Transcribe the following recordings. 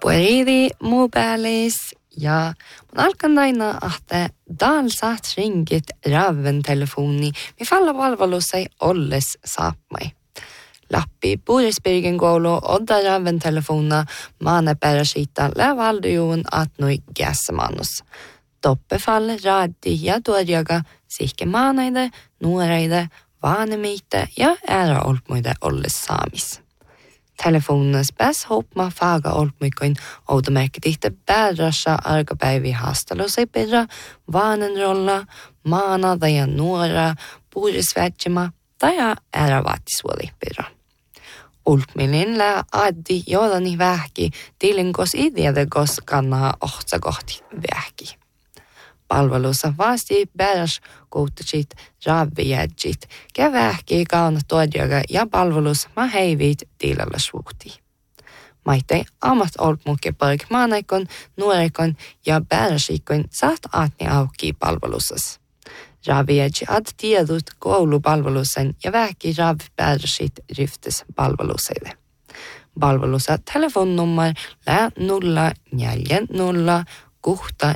Pueridi mobilis ja mun alkan aina, että dalsat ringit raven telefoni, mi falla palvelussa olles saapmai. Lappi Puurispirgen koulu odda raven telefona, maane perasita lävaldujuun atnui gässamannus. Toppefalle raadi ja tuodjaga sihke maanaide, nuoreide, vaanemiite ja ära olpmuide olles saamis. Telefonas bäs hopma faga olpmuikoin outomerkitihte bärrasa argapäivi haastalusei pirra, vaanenrolla, maanada ja nuora, puurisvätjima tai ära vaatisuoli pirra. Olpmilin lää addi joodani vähki tilinkos ideadegos kannaa ohtsakohti vähki. Palvelussa vasti bärs koutachit ravvijädjit, kävähki kauna tuodjaga ja palvelus ma heivit tilalla suhti. Maitei amat olpmukke park maanaikon, nuorekon ja bärsikon saat aatni auki palvelussas. Ravvijädji ad tiedut koulupalvelussen ja vähki ravbärsit ryftes palvelusseille. Palvelussa telefonnummer lää 040 kuhta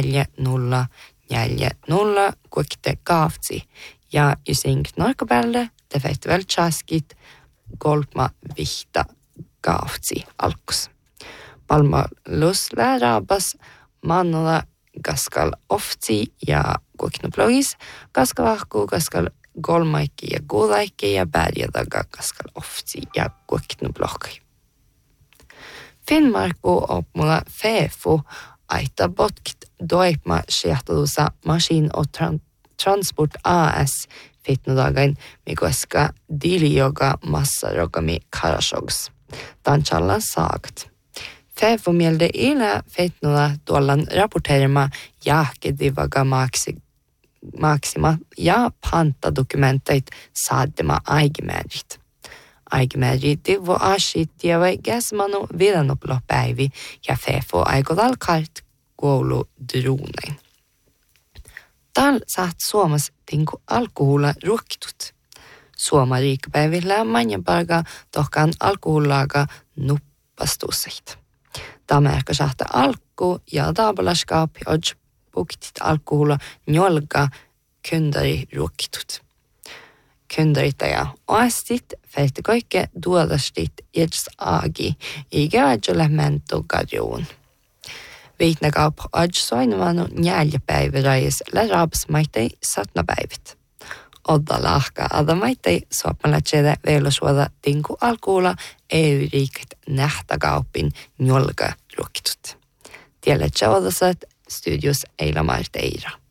4040 kuikte kaavtsi ja ysink norkopäälle te feit väl chaskit golpma vihta kaavtsi alkus. Palvelus lää raabas mannola kaskal oftsi ja kuiknoplogis kaskalahku kaskal golmaikki ja kuulaikki ja bärjadaga kaskal oftsi ja kuiknoplogi. Finnmarku opmulla feefu aita botkit doipma siehtalusa Maskin och Transport AS fitnodagain mikoska dilioga massarogami karasogs. Tanchalla saagt. Feefumielde ila fitnoda tuollan rapporterima jahkedivaga maksima ja pantadokumentait saadema aigimärit. Aigimäri divo ashi tievai gesmanu viranoplopäivi ja feefo aikodal kart koulu druunein. Tal saat Suomas tinku alkohola ruokkitut. Suoma riikpäivillä manjaparga tohkan alkoholaga nuppastuseit. Tamerka sahta alku ja taabalaskaapi odj puktit alkohola njolga kyndari ruokkitut. Kyndaritaja oastit fälti kaikke duodastit jets agi ikä adjolle mentogadjuun. Viitnakaup adjosoinuvanu njäljepäiviräis läraabs maitei satnapäivit. Odda lahka adamaitei suopalatsede velosuoda tinku alkuula EU-riiket nähtakaupin njolga ruokitut. Tiedätkö odasat studios Eila Mart Eira.